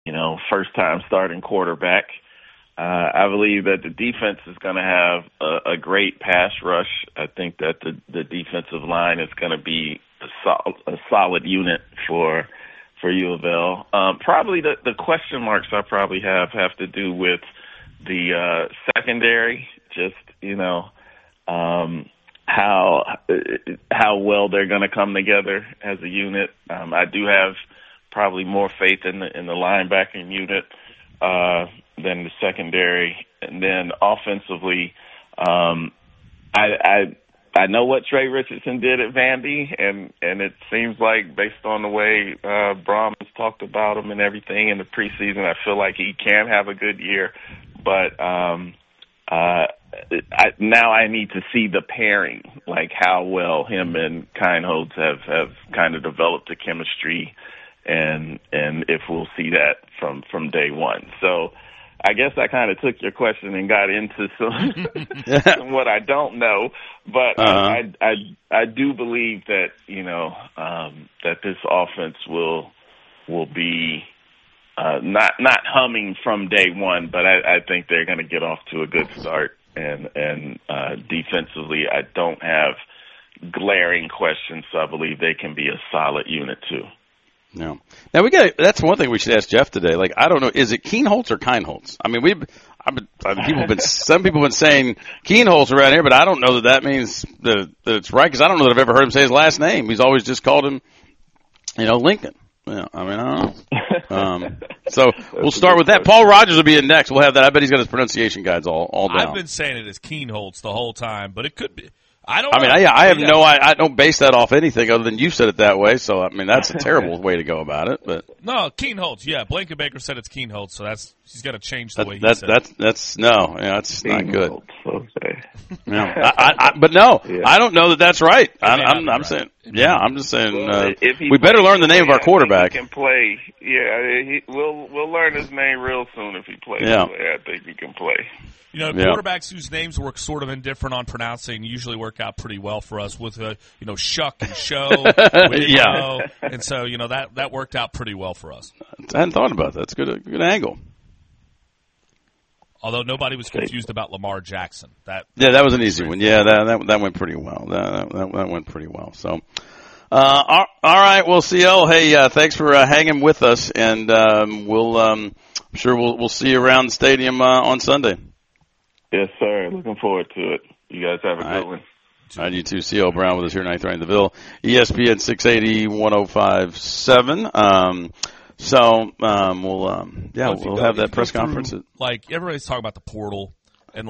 first-time starting quarterback. I believe that the defense is going to have a great pass rush. I think that the defensive line is going to be a solid unit for U of L. Probably the question marks I probably have to do with the secondary. Just how well they're going to come together as a unit. I do have probably more faith in the linebacking unit than the secondary. And then offensively, I know what Trey Richardson did at Vandy, and it seems like based on the way Braum has talked about him and everything in the preseason, I feel like he can have a good year. But now I need to see the pairing, like how well him and Kienholz have kind of developed the chemistry, and if we'll see that from day one. So I guess I kind of took your question and got into some what I don't know, but I do believe that that this offense will be not humming from day one, but I think they're going to get off to a good start. And defensively, I don't have glaring questions, so I believe they can be a solid unit too. No. Now that's one thing we should ask Jeff today. Like, I don't know, is it Kienholz or Kienholz? I mean, some people have been saying Kienholz around here, but I don't know that means that it's right, because I don't know that I've ever heard him say his last name. He's always just called him, Lincoln. Yeah, I mean, I don't know. So we'll start with that. Paul Rogers will be in next. We'll have that. I bet he's got his pronunciation guides all down. I've been saying it as Kienholz the whole time, but it could be. I don't base that off anything other than you said it that way. So I mean, that's a terrible way to go about it. But no, Kienholz. Yeah, Blankenbaker said it's Kienholz, so he's got to change the way he said it. That's not good. Okay. But no, yeah. I don't know that's right. I'm saying, yeah, I'm just saying we better learn the name of our quarterback. He can play. Yeah, we'll learn his name real soon if he plays. Yeah, I think he can play. Quarterbacks whose names work sort of indifferent on pronouncing usually work out pretty well for us with, Shuck and Show. Yeah. And so, that worked out pretty well for us. I hadn't thought about that. It's a good angle. Although nobody was confused about Lamar Jackson. That was an easy one. Yeah, that went pretty well. That went pretty well. So, all right. Well, CL, hey, thanks for hanging with us, and I'm sure we'll see you around the stadium on Sunday. Yes, sir. Looking forward to it. You guys have a good one. All right, you too. C.L. Brown with us here, 9:30 in the Ville. ESPN 680, 105.7. We'll have that press conference. Like, everybody's talking about the portal and,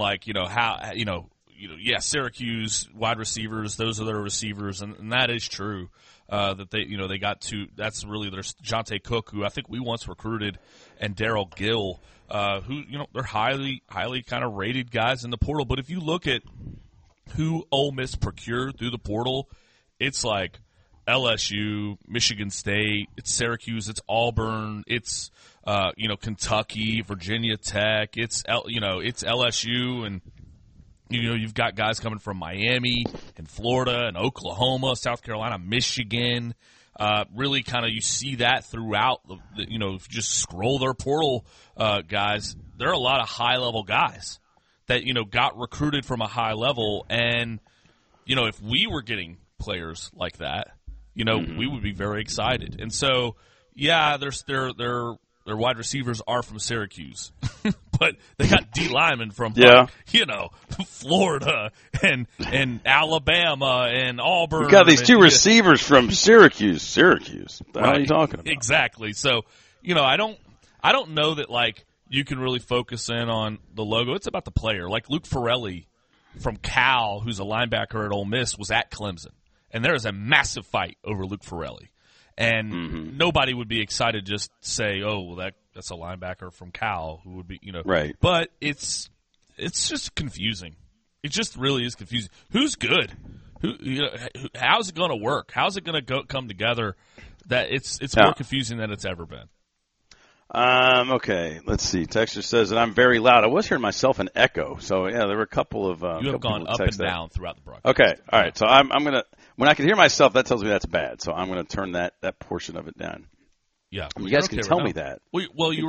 Syracuse wide receivers, those are their receivers, and that is true. That they got two. That's really their Jonte Cook, who I think we once recruited, and Darrell Gill, who they're highly kind of rated guys in the portal. But if you look at who Ole Miss procured through the portal, it's like LSU, Michigan State, it's Syracuse, it's Auburn, it's Kentucky, Virginia Tech, it's LSU, and you've got guys coming from Miami and Florida and Oklahoma, South Carolina, Michigan. Really kind of you see that throughout if you just scroll their portal guys, there are a lot of high-level guys that, got recruited from a high level. And, if we were getting players like that, we would be very excited. And so, yeah, their wide receivers are from Syracuse, but they got D linemen from Florida and Alabama and Auburn. You got these two receivers from Syracuse. What are you talking about? Exactly. So, I don't know that you can really focus in on the logo. It's about the player. Like Luke Farrelly from Cal, who's a linebacker at Ole Miss, was at Clemson, and there is a massive fight over Luke Farrelly. And nobody would be excited just to say, "Oh, well, that's a linebacker from Cal who would be, Right. But it's just confusing. It just really is confusing. Who's good? How's it going to work? How's it going to come together? That it's more confusing than it's ever been. Okay, let's see. Texter says that I'm very loud. I was hearing myself an echo. So yeah, there were a couple of you have gone up and down throughout the broadcast. Okay, all right. So I'm gonna, when I can hear myself, that tells me that's bad. So I'm gonna turn that portion of it down. Yeah, you guys can tell me that. Well, you